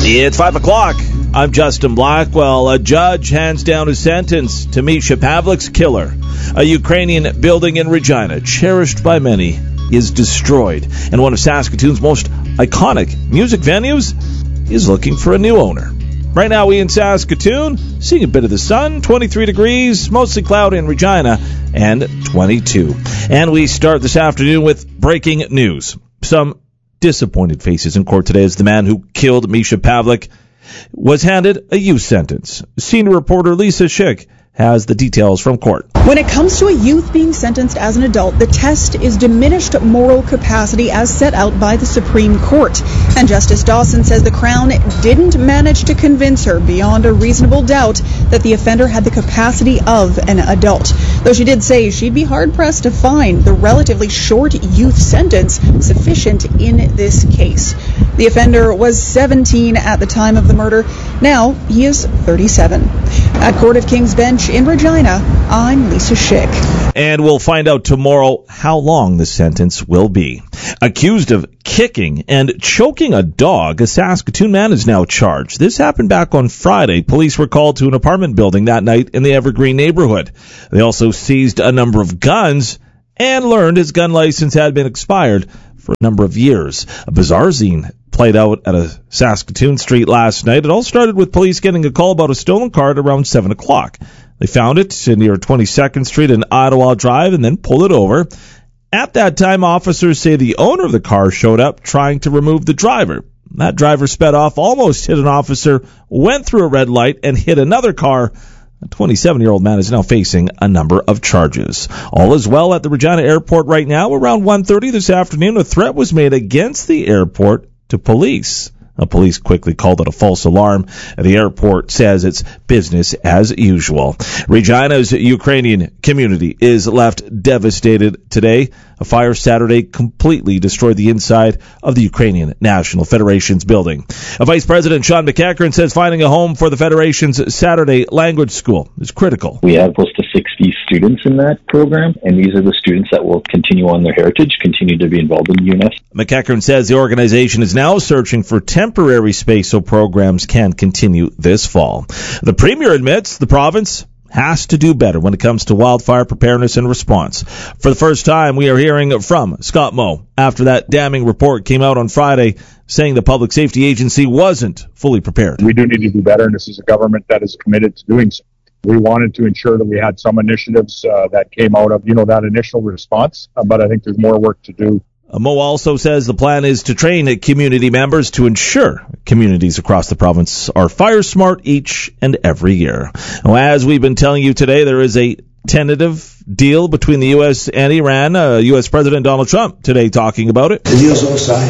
It's 5 o'clock. I'm Justin Blackwell. A judge hands down a sentence to Misha Pavlik's killer. A Ukrainian building in Regina, cherished by many, is destroyed. And one of Saskatoon's most iconic music venues is looking for a new owner. Right now, we in Saskatoon, seeing a bit of the sun, 23 degrees, mostly cloudy in Regina, and 22. And we start this afternoon with breaking news. Some disappointed faces in court today as the man who killed Misha Pavlik was handed a youth sentence. Senior reporter Lisa Schick has the details from court. When it comes to a youth being sentenced as an adult, the test is diminished moral capacity as set out by the Supreme Court. And Justice Dawson says the Crown didn't manage to convince her beyond a reasonable doubt that the offender had the capacity of an adult. Though she did say she'd be hard-pressed to find the relatively short youth sentence sufficient in this case. The offender was 17 at the time of the murder. Now he is 37. At Court of King's Bench in Regina, I'm Lisa Schick. And we'll find out tomorrow how long the sentence will be. Accused of kicking and choking a dog, a Saskatoon man is now charged. This happened back on Friday. Police were called to an apartment building that night in the Evergreen neighborhood. They also seized a number of guns and learned his gun license had been expired for a number of years. A bizarre scene played out at a Saskatoon street last night. It all started with police getting a call about a stolen car at around 7 o'clock. They found it near 22nd Street and Ottawa Drive and then pulled it over. At that time, officers say the owner of the car showed up trying to remove the driver. That driver sped off, almost hit an officer, went through a red light, and hit another car. A 27-year-old man is now facing a number of charges. All is well at the Regina Airport right now. Around 1:30 this afternoon, a threat was made against the airport to police. Police quickly called it a false alarm. The airport says it's business as usual. Regina's Ukrainian community is left devastated today. A fire Saturday completely destroyed the inside of the Ukrainian National Federation's building. Vice President Sean McEachern says finding a home for the Federation's Saturday language school is critical. We have close to 60 students in that program, and these are the students that will continue on their heritage, continue to be involved in UNEF. McEachern says the organization is now searching for temporary space so programs can continue this fall. The Premier admits the province has to do better when it comes to wildfire preparedness and response. For the first time, we are hearing from Scott Moe after that damning report came out on Friday saying the Public Safety Agency wasn't fully prepared. We do need to do better, and this is a government that is committed to doing so. We wanted to ensure that we had some initiatives that came out of, that initial response, but I think there's more work to do. Moe also says the plan is to train community members to ensure communities across the province are fire smart each and every year. Now, as we've been telling you today, there is a tentative deal between the U.S. and Iran. U.S. President Donald Trump today talking about it. The deal's all signed,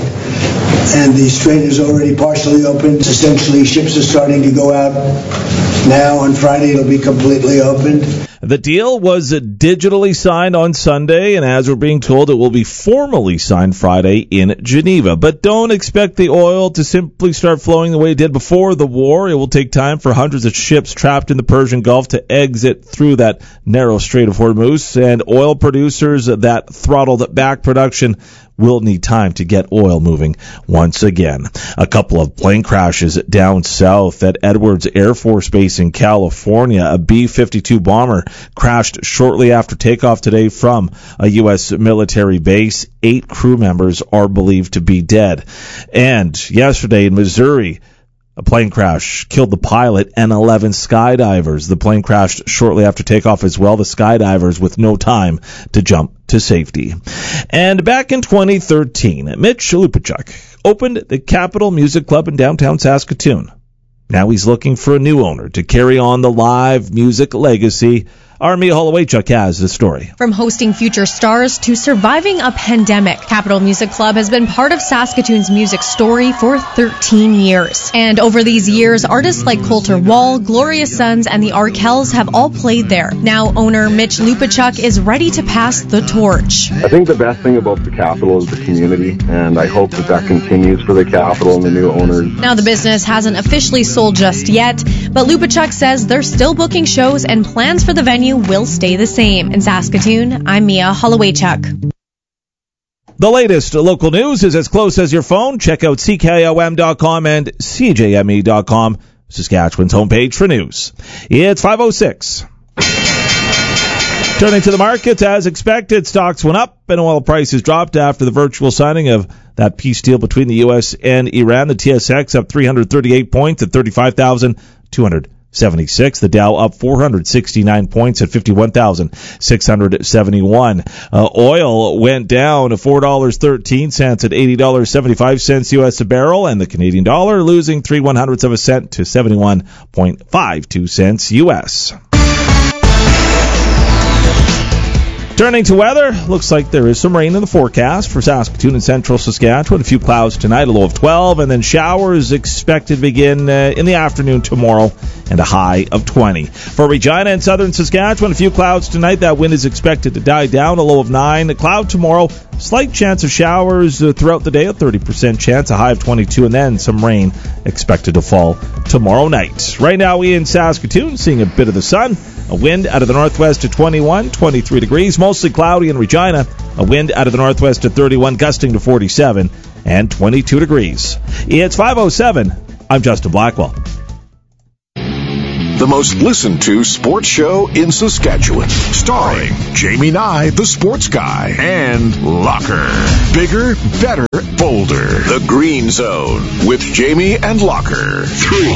and the strait is already partially opened. Essentially, ships are starting to go out now. On Friday, it'll be completely opened. The deal was digitally signed on Sunday, and as we're being told, it will be formally signed Friday in Geneva. But don't expect the oil to simply start flowing the way it did before the war. It will take time for hundreds of ships trapped in the Persian Gulf to exit through that narrow Strait of Hormuz, and oil producers that throttled back production will need time to get oil moving once again. A couple of plane crashes down south at Edwards Air Force Base in California. A B-52 bomber crashed shortly after takeoff today from a U.S. military base. 8 crew members are believed to be dead. And yesterday in Missouri, a plane crash killed the pilot and 11 skydivers. The plane crashed shortly after takeoff as well, the skydivers with no time to jump to safety. And back in 2013, Mitch Lupichuk opened the Capitol Music Club in downtown Saskatoon. Now he's looking for a new owner to carry on the live music legacy. Our Mia Holowaychuk has the story. From hosting future stars to surviving a pandemic, Capitol Music Club has been part of Saskatoon's music story for 13 years. And over these years, artists like Colter Wall, Gloria Sons, and the Arkells have all played there. Now owner Mitch Lupichuk is ready to pass the torch. I think the best thing about the Capitol is the community, and I hope that continues for the Capitol and the new owners. Now the business hasn't officially sold just yet, but Lupichuk says they're still booking shows and plans for the venue will stay the same. In Saskatoon, I'm Mia Holowaychuk. The latest local news is as close as your phone. Check out CKOM.com and CJME.com, Saskatchewan's homepage for news. It's 5:06. Turning to the markets, as expected, stocks went up and oil prices dropped after the virtual signing of that peace deal between the U.S. and Iran. The TSX up 338 points at 35,276. The Dow up 469 points at 51,671. Oil went down to $4.13 at $80.75 U.S. a barrel, and the Canadian dollar losing 3/100ths of a cent to 71.52 cents U.S. Turning to weather, looks like there is some rain in the forecast for Saskatoon and central Saskatchewan. A few clouds tonight, a low of 12, and then showers expected to begin in the afternoon tomorrow, and a high of 20. For Regina and southern Saskatchewan, a few clouds tonight. That wind is expected to die down, a low of 9. A cloud tomorrow, slight chance of showers throughout the day, a 30% chance, a high of 22, and then some rain expected to fall tomorrow night. Right now, we in Saskatoon seeing a bit of the sun. A wind out of the northwest to 21, 23 degrees. Mostly cloudy in Regina. A wind out of the northwest to 31, gusting to 47, and 22 degrees. It's 5:07. I'm Justin Blackwell. The most listened to sports show in Saskatchewan. Starring Jamie Nye, the sports guy, and Locker. Bigger, better, bolder. The Green Zone with Jamie and Locker. 3